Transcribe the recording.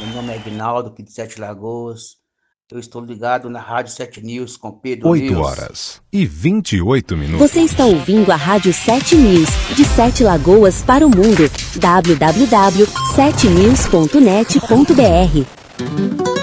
Meu nome é Aguinaldo, aqui de Sete Lagoas. Eu estou ligado na Rádio 7 News com Pedro 8 News. horas e 28 minutos. Você está ouvindo a Rádio 7 News, de Sete Lagoas para o mundo. www.7news.net.br